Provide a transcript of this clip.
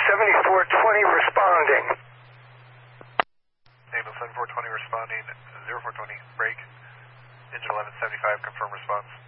7420 responding. Naval 7420 responding, 0420, break. Engine 1175, confirm response.